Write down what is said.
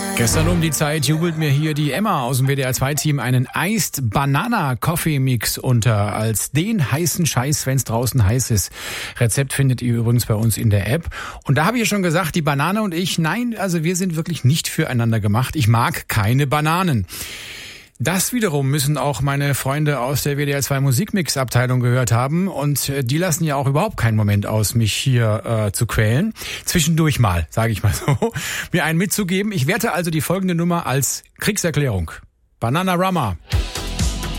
Gestern um die Zeit jubelt mir hier die Emma aus dem WDR-2-Team einen Iced Banana Coffee Mix unter als den heißen Scheiß, wenn es draußen heiß ist. Rezept findet ihr übrigens bei uns in der App. Und da habe ich ja schon gesagt, die Banane und ich, nein, also wir sind wirklich nicht füreinander gemacht. Ich mag keine Bananen. Das wiederum müssen auch meine Freunde aus der WDR2 Musikmix-Abteilung gehört haben und die lassen ja auch überhaupt keinen Moment aus, mich hier zu quälen. Zwischendurch mal, sage ich mal so, mir einen mitzugeben. Ich werte also die folgende Nummer als Kriegserklärung. Bananarama.